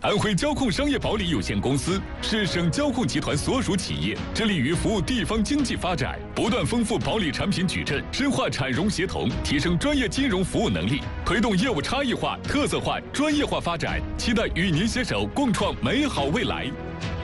安徽交控商业保理有限公司是省交控集团所属企业，致力于服务地方经济发展，不断丰富保理产品矩阵，深化产融协同，提升专业金融服务能力，推动业务差异化、特色化、专业化发展。期待与您携手共创美好未来。